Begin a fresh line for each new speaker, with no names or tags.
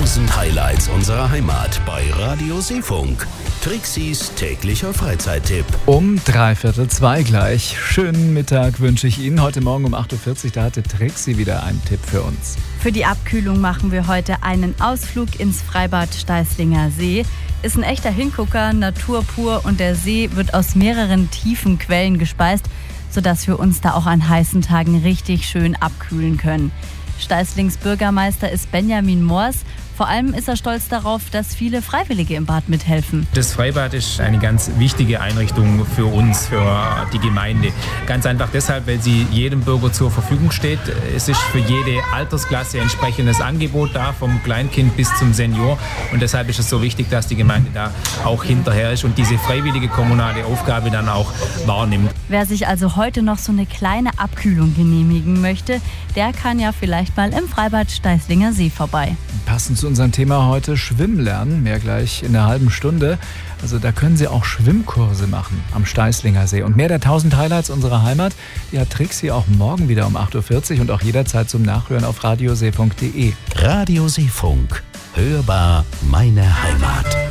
1000 Highlights unserer Heimat bei Radio Seefunk. Trixis täglicher Freizeittipp.
Um 1:45 gleich. Schönen Mittag wünsche ich Ihnen. Heute Morgen um 8:40 Uhr, da hatte Trixi wieder einen Tipp für uns.
Für die Abkühlung machen wir heute einen Ausflug ins Freibad Steißlinger See. Ist ein echter Hingucker, Natur pur, und der See wird aus mehreren tiefen Quellen gespeist, sodass wir uns da auch an heißen Tagen richtig schön abkühlen können. Steißlings Bürgermeister ist Benjamin Moors. Vor allem ist er stolz darauf, dass viele Freiwillige im Bad mithelfen.
Das Freibad ist eine ganz wichtige Einrichtung für uns, für die Gemeinde. Ganz einfach deshalb, weil sie jedem Bürger zur Verfügung steht. Es ist für jede Altersklasse entsprechendes Angebot da, vom Kleinkind bis zum Senior. Und deshalb ist es so wichtig, dass die Gemeinde da auch hinterher ist und diese freiwillige kommunale Aufgabe dann auch wahrnimmt.
Wer sich also heute noch so eine kleine Abkühlung genehmigen möchte, der kann ja vielleicht mal im Freibad Steißlinger See vorbei.
Passend zu unserem Thema heute, Schwimmen lernen, mehr gleich in einer halben Stunde. Also da können Sie auch Schwimmkurse machen am Steißlinger See. Und mehr der 1000 Highlights unserer Heimat, die hat Trixi auch morgen wieder um 8:40 Uhr und auch jederzeit zum Nachhören auf radioseefunk.de.
Radio Seefunk. Hörbar meine Heimat.